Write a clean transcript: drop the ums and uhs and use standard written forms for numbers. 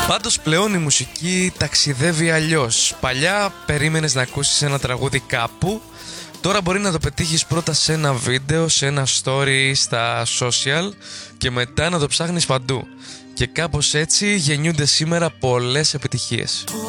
Πάντως πλέον η μουσική ταξιδεύει αλλιώς. Παλιά περίμενες να ακούσεις ένα τραγούδι κάπου. Τώρα μπορεί να το πετύχεις πρώτα σε ένα βίντεο, σε ένα story στα social και μετά να το ψάχνεις παντού. Και κάπως έτσι γεννιούνται σήμερα πολλές επιτυχίες.